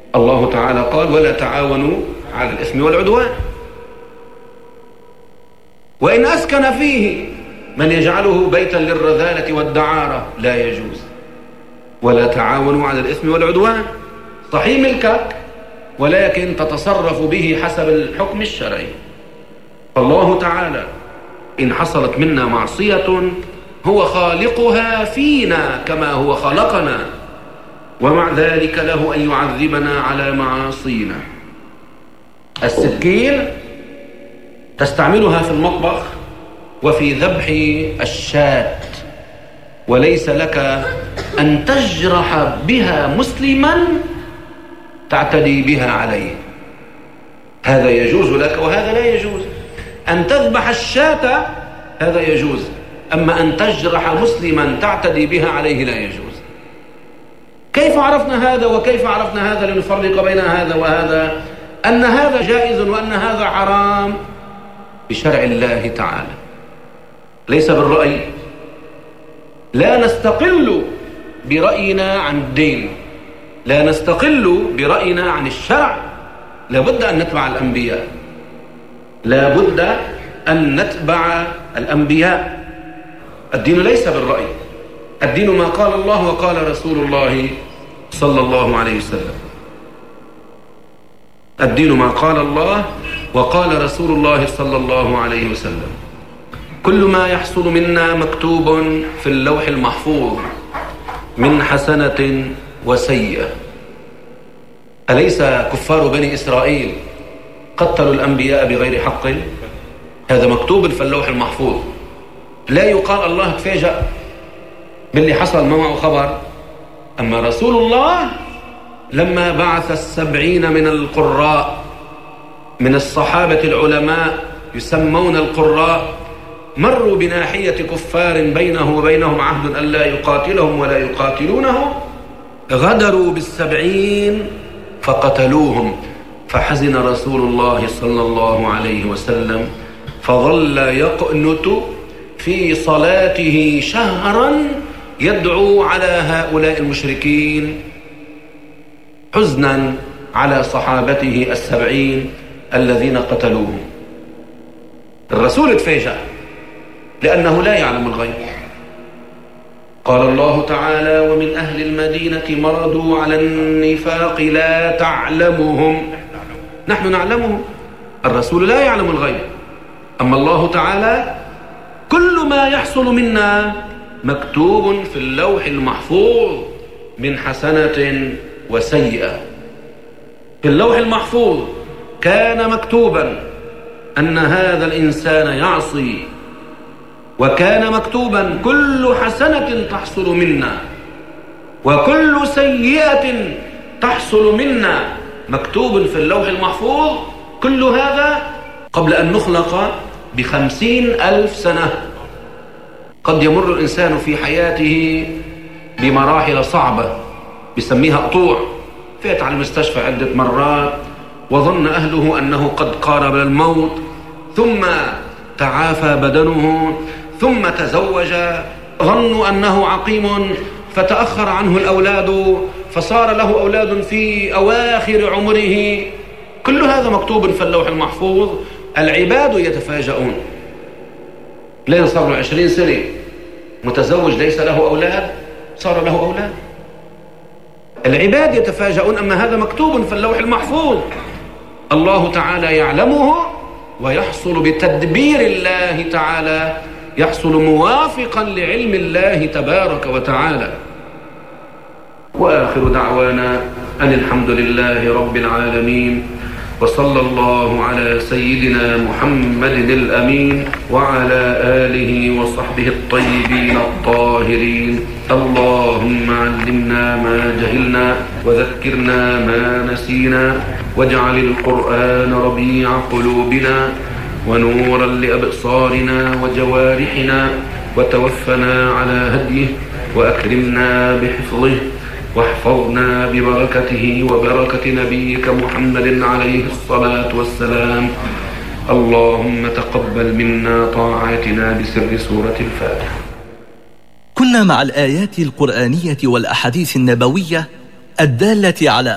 الله تعالى قال: ولا تعاونوا على الإثم والعدوان. وإن أسكن فيه من يجعله بيتا للرذالة والدعارة لا يجوز. ولا تعاونوا على الإثم والعدوان، صحيح ملكك ولكن تتصرف به حسب الحكم الشرعي. الله تعالى إن حصلت منا معصية هو خالقها فينا كما هو خلقنا، ومع ذلك له أن يعذبنا على معاصينا. السكين تستعملها في المطبخ وفي ذبح الشاة، وليس لك أن تجرح بها مسلما تعتدي بها عليه. هذا يجوز لك وهذا لا يجوز. أن تذبح الشاة هذا يجوز، أما أن تجرح مسلما تعتدي بها عليه لا يجوز. كيف عرفنا هذا وكيف عرفنا هذا لنفرق بين هذا وهذا؟ أن هذا جائز وأن هذا حرام بشرع الله تعالى، ليس بالرأي. لا نستقل برأينا عن الدين، لا نستقل برأينا عن الشرع. لابد أن نتبع الأنبياء، لابد أن نتبع الأنبياء. الدين ليس بالرأي، الدين ما قال الله وقال رسول الله صلى الله عليه وسلم. الدين ما قال الله وقال رسول الله صلى الله عليه وسلم. كل ما يحصل منا مكتوب في اللوح المحفوظ من حسنة وسيئة. أليس كفار بني إسرائيل قتلوا الأنبياء بغير حق؟ هذا مكتوب في اللوح المحفوظ. لا يقال الله تفاجأ باللي حصل ما معه خبر. أما رسول الله لما بعث 70 من القراء من الصحابة العلماء يسمون القراء، مروا بناحية كفار بينه وبينهم عهد أن لا يقاتلهم ولا يقاتلونه، غدروا ب70 فقتلوهم، فحزن رسول الله صلى الله عليه وسلم، فظل يقنت في صلاته شهرا يدعو على هؤلاء المشركين حزنا على صحابته 70 الذين قتلوهم. الرسول اتفاجأ لأنه لا يعلم الغيب. قال الله تعالى: ومن أهل المدينة مرضوا على النفاق لا تعلمهم نحن نعلمهم. الرسول لا يعلم الغيب، أما الله تعالى كل ما يحصل منا مكتوب في اللوح المحفوظ من حسنة وسيئة. في اللوح المحفوظ كان مكتوبا أن هذا الإنسان يعصي، وكان مكتوبا كل حسنة تحصل منا وكل سيئة تحصل منا مكتوب في اللوح المحفوظ. كل هذا قبل أن نخلق ب50,000 سنة. قد يمر الإنسان في حياته بمراحل صعبة بيسميها قطوع، فات على المستشفى عدة مرات وظن أهله أنه قد قارب الموت، ثم تعافى بدنه، ثم تزوج، ظنوا أنه عقيم فتأخر عنه الأولاد فصار له أولاد في أواخر عمره. كل هذا مكتوب في اللوح المحفوظ. العباد يتفاجؤون. لين صار له 20 سنة متزوج ليس له أولاد، صار له أولاد. العباد يتفاجؤون، أما هذا مكتوب في اللوح المحفوظ. الله تعالى يعلمه ويحصل بتدبير الله تعالى، يحصل موافقا لعلم الله تبارك وتعالى. وآخر دعوانا أن الحمد لله رب العالمين، وصلى الله على سيدنا محمد الأمين وعلى آله وصحبه الطيبين الطاهرين. اللهم علمنا ما جهلنا وذكرنا ما نسينا، واجعل القرآن ربيع قلوبنا ونورا لأبصارنا وجوارحنا، وتوفنا على هديه وأكرمنا بحفظه، واحفظنا ببركته وبركة نبيك محمد عليه الصلاة والسلام. اللهم تقبل منا طاعاتنا بسر سورة الفاتحة. كنا مع الآيات القرآنية والأحاديث النبوية الدالة على